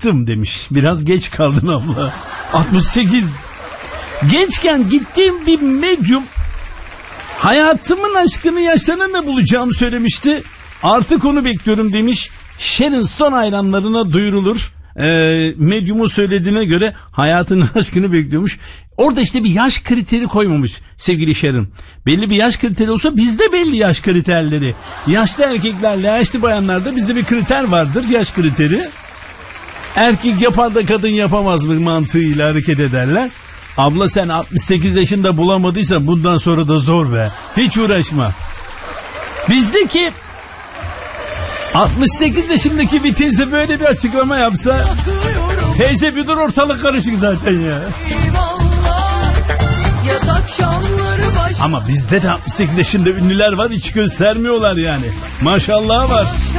Baktım demiş. Biraz geç kaldın abla. 68. Gençken gittiğim bir medyum hayatımın aşkını yaşlarına bulacağımı söylemişti. Artık onu bekliyorum demiş. Sharon Stone hayranlarına duyurulur. Medyumun söylediğine göre hayatının aşkını bekliyormuş. Orada işte bir yaş kriteri koymamış sevgili Sharon. Belli bir yaş kriteri olsa bizde belli yaş kriterleri. Yaşlı erkeklerle yaşlı bayanlarda bizde bir kriter vardır, yaş kriteri. Erkek yapar da kadın yapamaz mı mantığıyla hareket ederler. Abla sen 68 yaşında bulamadıysan bundan sonra da zor be. Hiç uğraşma. Bizdeki 68 yaşındaki bir teyze böyle bir açıklama yapsa, teyze bir dur ortalık karışık zaten ya. Ama bizde de 68 yaşında ünlüler var, hiç göstermiyorlar yani. Maşallah var.